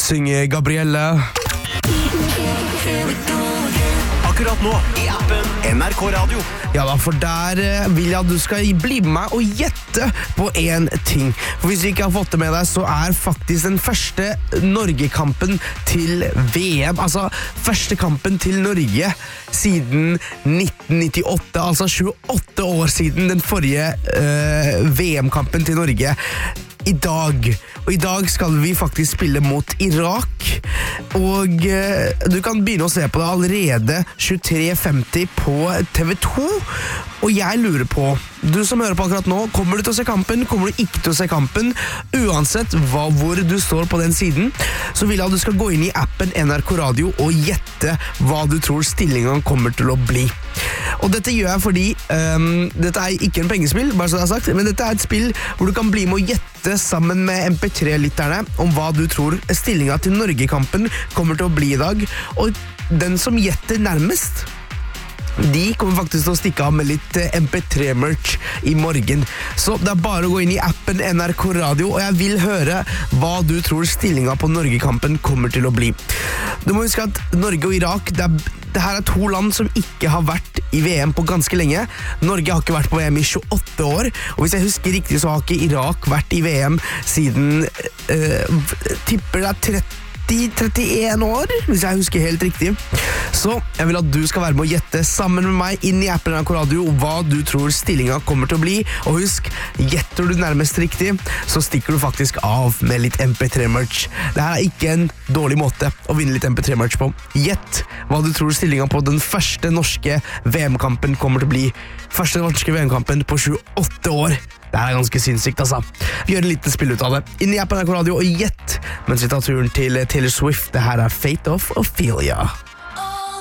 synger Gabrielle. Akkurat nå i appen NRK Radio. Ja da, for der vil jeg at du skal bli med meg og gjette på en ting. For hvis du ikke har fått det med deg, så er faktisk den første Norge-kampen til VM, altså første kampen til Norge siden 1998, altså 28 år siden den forrige VM-kampen til Norge. I dag skal vi faktisk spille mot Irak, og du kan begynne å se på det allerede 23:50 på TV2, og jeg lurer på, du som hører på akkurat nå, kommer du til å se kampen, kommer du ikke til å se kampen? Uansett hvor du står på den siden, så vil jeg at du skal gå inn i appen NRK Radio og gjette hva du tror stillingen kommer til å bli. Og dette gjør jeg fordi dette er ikke en pengespill, bare så det er sagt, men dette er et spill hvor du kan bli med å gjette sammen med MP3-lytterne om hva du tror stillingen til Norge-kampen kommer til å bli i dag, og den som gjetter nærmest, de kommer faktisk til å stikke av med litt MP3-merch i morgen. Så det er bare å gå inn i appen NRK Radio, og jeg vil høre hva du tror stillingen på Norge-kampen kommer til å bli. Du må huske at Norge og Irak, det her er to land som ikke har vært i VM på ganske lenge. Norge har ikke vært på VM i 28 år, og hvis jeg husker riktig så har ikke Irak vært i VM siden tipper det er 30-31 år, hvis jeg husker helt riktig. Så jeg vil at du skal være med å gjette sammen med meg inn i appen NRK Radio hva du tror stillingen kommer til å bli, og husk, gjetter du nærmest riktig, så stikker du faktisk av med litt MP3-merch. Det her er ikke en dårlig måte å vinne litt MP3-merch på. Gjett hva du tror stillingen på den første norske VM-kampen kommer til å bli. Første norske VM-kampen på 28 år. Det her er ganske sinnssykt, altså. Vi gjør en liten spill ut av det. Inn i appen NRK Radio og gjett mens vi tar turen til Taylor Swift. Det her er Fate of Ophelia.